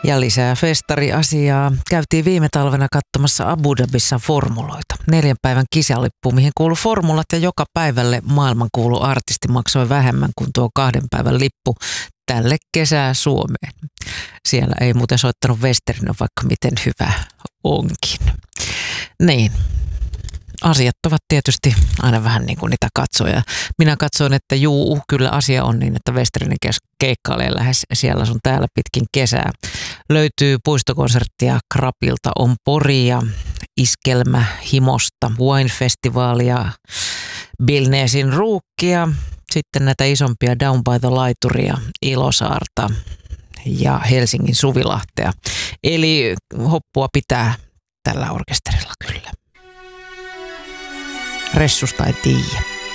Ja lisää festariasiaa. Käytiin viime talvena katsomassa Abu Dhabissa formuloita. 4 päivän kisalippu, mihin kuului formulat ja joka päivälle maailmankuulu artisti maksoi vähemmän kuin tuo 2 päivän lippu tälle kesää Suomeen. Siellä ei muuten soittanut Westerinen, vaikka miten hyvä onkin. Niin. Asiat ovat tietysti aina vähän niin kuin niitä katsoja. Minä katsoin, että kyllä asia on niin, että Westerinen keikkailee lähes siellä sun täällä pitkin kesää. Löytyy puistokonserttia Krapilta, on Poria, Iskelmä Himosta, Wine-festivaalia, Bilneesin ruukkia, sitten näitä isompia Down by the Laituria, Ilosaarta ja Helsingin Suvilahtea. Eli hoppua pitää tällä orkesterilla kyllä. Ressusta ei tiedä.